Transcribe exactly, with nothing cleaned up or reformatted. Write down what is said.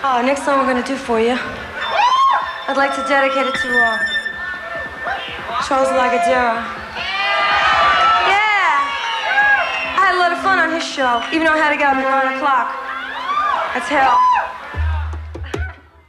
Uh, next song we're gonna do for you, I'd like to dedicate it to uh, Charles Lagadera. Yeah! I had a lot of fun on his show, even though I had to get up at nine o'clock. That's hell.